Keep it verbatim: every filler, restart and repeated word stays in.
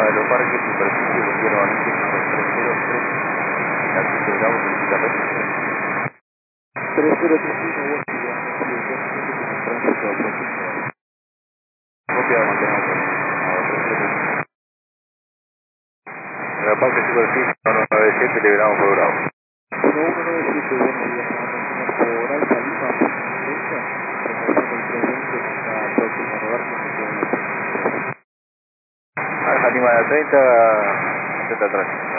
de los parques, superficie, vendieron a tres cero tres. Aquí te damos el citamiento. tres cero tres uno, buen día. Tránsito aproximado. Copia de mantenimiento. La parte superficie uno nueve siete, liberamos por Bravo. uno uno nueve siete, buenos días. Por Alfa Lima, treinta. Remoción del trescientos veinte en la próxima rodar con el Alfa Lima de treinta, setenta atrás.